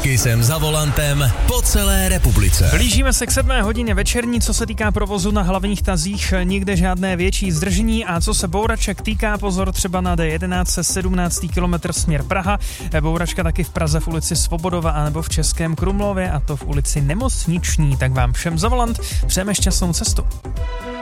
Taky jsem za volantem po celé republice. Blížíme se k 7. hodině večerní, co se týká provozu na hlavních tazích, nikde žádné větší zdržení a co se bouraček týká, pozor třeba na D11 se 17. kilometr směr Praha, bouračka taky v Praze v ulici Svobodova anebo v Českém Krumlově a to v ulici Nemocniční, tak vám všem za volant přejeme šťastnou cestu.